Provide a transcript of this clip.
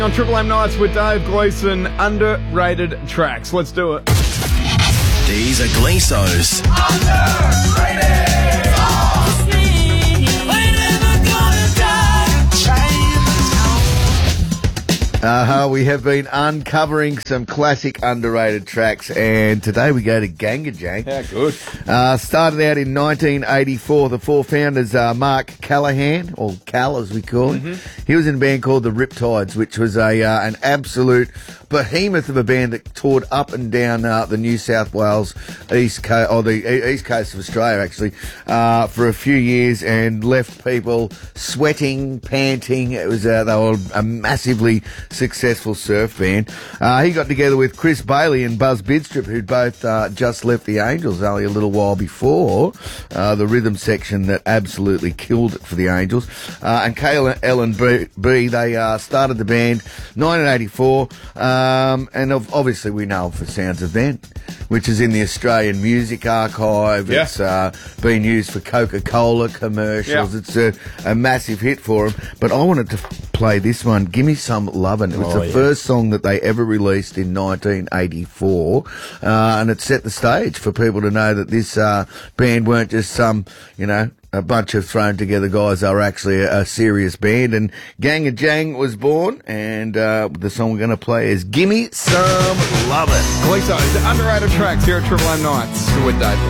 On Triple M Nights with Dave Gleeson, underrated tracks. Let's do it. These are Gleeso's Underrated. We have been uncovering some classic underrated tracks, and today we go to Gangajang. Yeah, good. Started out in 1984. The four founders are Mark Callahan, or Cal as we call him. He was in a band called the Riptides, which was an absolute behemoth of a band that toured up and down the New South Wales east coast, or the east coast of Australia actually, for a few years, and left people sweating, panting. It was they were a massively successful surf band. He got together with Chris Bailey and Buzz Bidstrup, who'd both just left the Angels only a little while before. The rhythm section that absolutely killed it for the Angels. And Kale Ellen B, they started the band 1984. And obviously we know it for Sounds of Then, which is in the Australian Music Archive. Yeah. It's been used for Coca-Cola commercials. Yeah. It's a massive hit for them. But I wanted to play this one, Gimme Some Lovin'. It was the first song that they ever released in 1984. And it set the stage for people to know that this band weren't just some, a bunch of thrown together guys. They were actually a serious band, and Gangajang was born, and the song we're going to play is Gimme Some Lovin'. Gleeson, underrated tracks here at Triple M Nights with Dave.